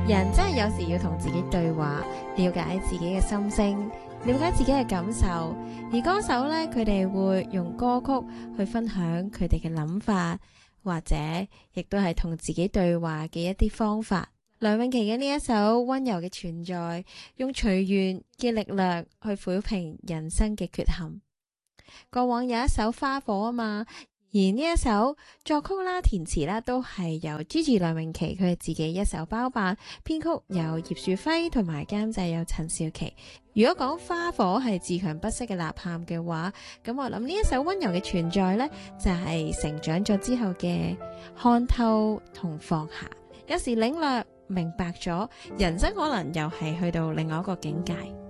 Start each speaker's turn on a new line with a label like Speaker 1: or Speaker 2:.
Speaker 1: 人真係有時要同自己對話，了解自己嘅心聲，了解自己嘅感受。而歌手呢，佢哋會用歌曲去分享佢哋嘅諗法，或者亦都係同自己對話嘅一啲方法。梁詠琪嘅呢一首《溫柔嘅存在》，用隨緣嘅力量去撫平人生嘅缺陷。過往有一首《花火》啊嘛，而呢一首作曲啦、填詞啦都係由 Gigi 梁詠琪佢自己一手包辦，編曲由葉樹輝同埋監製有陳少琪。如果講花火係自強不息嘅吶喊嘅話，咁我諗呢一首溫柔嘅存在呢，就係成長咗之後嘅看透同放下。有時領略明白咗，人生可能又係去到另外一個境界。